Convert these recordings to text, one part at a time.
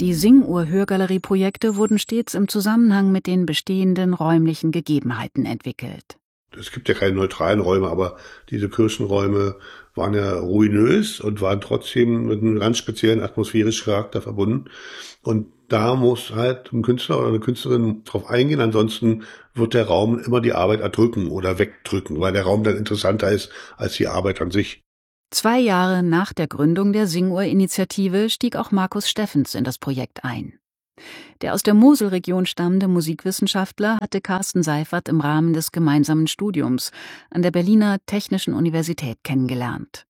Die Singuhr-Hörgalerie-Projekte wurden stets im Zusammenhang mit den bestehenden räumlichen Gegebenheiten entwickelt. Es gibt ja keine neutralen Räume, aber diese Kirchenräume waren ja ruinös und waren trotzdem mit einem ganz speziellen atmosphärischen Charakter verbunden. Und da muss halt ein Künstler oder eine Künstlerin drauf eingehen, ansonsten wird der Raum immer die Arbeit erdrücken oder wegdrücken, weil der Raum dann interessanter ist als die Arbeit an sich. 2 Jahre nach der Gründung der Singuhr-Initiative stieg auch Markus Steffens in das Projekt ein. Der aus der Moselregion stammende Musikwissenschaftler hatte Carsten Seifert im Rahmen des gemeinsamen Studiums an der Berliner Technischen Universität kennengelernt.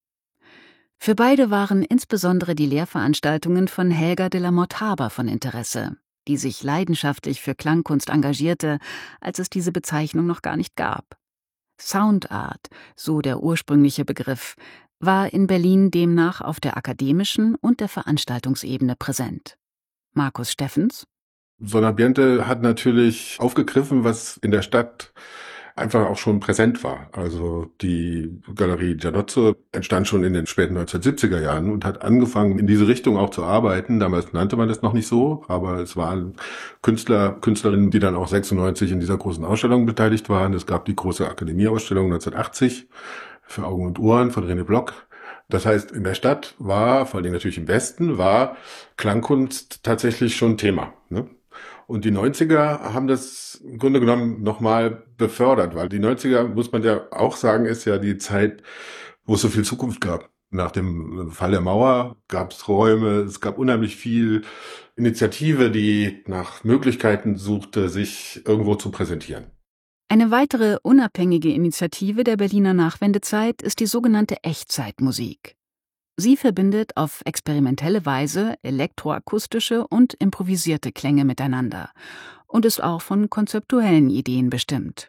Für beide waren insbesondere die Lehrveranstaltungen von Helga de la Motte-Haber von Interesse, die sich leidenschaftlich für Klangkunst engagierte, als es diese Bezeichnung noch gar nicht gab. Soundart, so der ursprüngliche Begriff, war in Berlin demnach auf der akademischen und der Veranstaltungsebene präsent. Markus Steffens: Sonambiente hat natürlich aufgegriffen, was in der Stadt einfach auch schon präsent war. Also die Galerie Giannozzo entstand schon in den späten 1970er Jahren und hat angefangen, in diese Richtung auch zu arbeiten. Damals nannte man das noch nicht so, aber es waren Künstlerinnen, die dann auch 96 in dieser großen Ausstellung beteiligt waren. Es gab die große Akademieausstellung 1980 für Augen und Ohren von René Block. Das heißt, in der Stadt war, vor allem natürlich im Westen, war Klangkunst tatsächlich schon Thema, ne? Und die 90er haben das im Grunde genommen nochmal befördert, weil die 90er, muss man ja auch sagen, ist ja die Zeit, wo es so viel Zukunft gab. Nach dem Fall der Mauer gab es Räume, es gab unheimlich viel Initiative, die nach Möglichkeiten suchte, sich irgendwo zu präsentieren. Eine weitere unabhängige Initiative der Berliner Nachwendezeit ist die sogenannte Echtzeitmusik. Sie verbindet auf experimentelle Weise elektroakustische und improvisierte Klänge miteinander und ist auch von konzeptuellen Ideen bestimmt.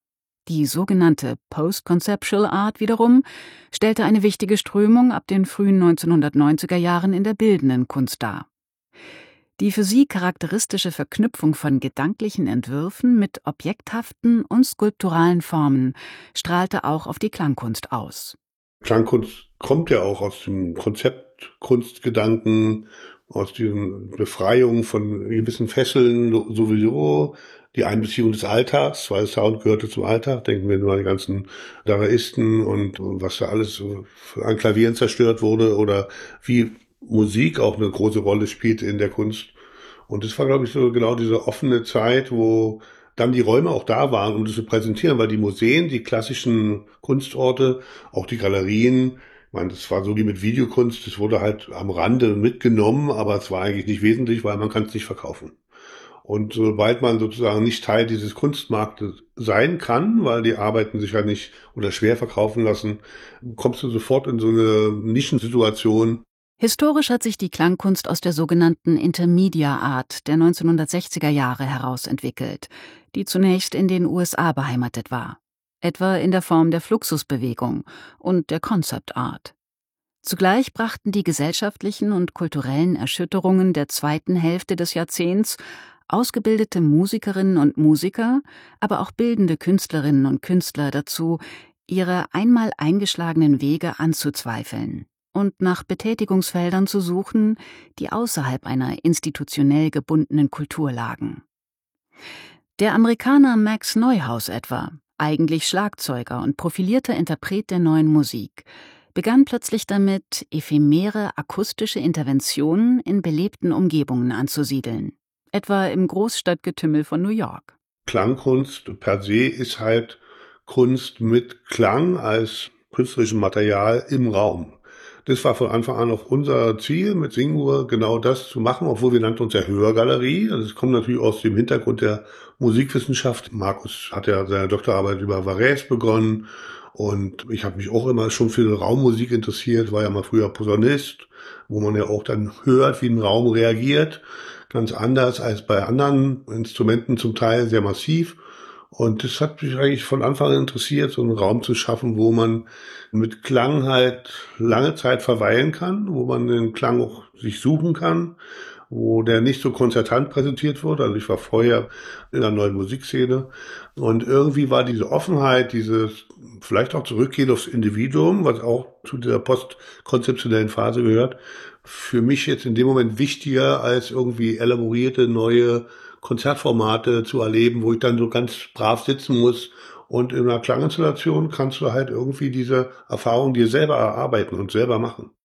Die sogenannte Post-Conceptual Art wiederum stellte eine wichtige Strömung ab den frühen 1990er Jahren in der bildenden Kunst dar. Die für sie charakteristische Verknüpfung von gedanklichen Entwürfen mit objekthaften und skulpturalen Formen strahlte auch auf die Klangkunst aus. Klangkunst kommt ja auch aus dem Konzeptkunstgedanken, aus diesen Befreiungen von gewissen Fesseln sowieso, die Einbeziehung des Alltags, weil Sound gehörte zum Alltag. Denken wir nur an die ganzen Dadaisten und was da alles an Klavieren zerstört wurde oder wie Musik auch eine große Rolle spielt in der Kunst. Und das war, glaube ich, so genau diese offene Zeit, wo dann die Räume auch da waren, um das zu präsentieren, weil die Museen, die klassischen Kunstorte, auch die Galerien, ich meine, das war so wie mit Videokunst, das wurde halt am Rande mitgenommen, aber es war eigentlich nicht wesentlich, weil man kann es nicht verkaufen. Und sobald man sozusagen nicht Teil dieses Kunstmarktes sein kann, weil die Arbeiten sich ja nicht oder schwer verkaufen lassen, kommst du sofort in so eine Nischensituation. Historisch hat sich die Klangkunst aus der sogenannten Intermedia Art der 1960er Jahre heraus entwickelt, die zunächst in den USA beheimatet war, etwa in der Form der Fluxusbewegung und der Concept Art. Zugleich brachten die gesellschaftlichen und kulturellen Erschütterungen der zweiten Hälfte des Jahrzehnts ausgebildete Musikerinnen und Musiker, aber auch bildende Künstlerinnen und Künstler dazu, ihre einmal eingeschlagenen Wege anzuzweifeln und nach Betätigungsfeldern zu suchen, die außerhalb einer institutionell gebundenen Kultur lagen. Der Amerikaner Max Neuhaus etwa, eigentlich Schlagzeuger und profilierter Interpret der neuen Musik, begann plötzlich damit, ephemere akustische Interventionen in belebten Umgebungen anzusiedeln, etwa im Großstadtgetümmel von New York. Klangkunst per se ist halt Kunst mit Klang als künstlerischem Material im Raum. Das war von Anfang an auch unser Ziel mit Singuhr, genau das zu machen, obwohl wir nannten uns ja Hörgalerie. Also es kommt natürlich aus dem Hintergrund der Musikwissenschaft. Markus hat ja seine Doktorarbeit über Varese begonnen und ich habe mich auch immer schon für Raummusik interessiert, war ja mal früher Posaunist, wo man ja auch dann hört, wie ein Raum reagiert. Ganz anders als bei anderen Instrumenten, zum Teil sehr massiv. Und das hat mich eigentlich von Anfang an interessiert, so einen Raum zu schaffen, wo man mit Klang halt lange Zeit verweilen kann, wo man den Klang auch sich suchen kann, wo der nicht so konzertant präsentiert wurde. Also ich war vorher in der neuen Musikszene und irgendwie war diese Offenheit, dieses vielleicht auch Zurückgehen aufs Individuum, was auch zu dieser postkonzeptionellen Phase gehört, für mich jetzt in dem Moment wichtiger, als irgendwie elaborierte neue Konzertformate zu erleben, wo ich dann so ganz brav sitzen muss. Und in einer Klanginstallation kannst du halt irgendwie diese Erfahrung dir selber erarbeiten und selber machen.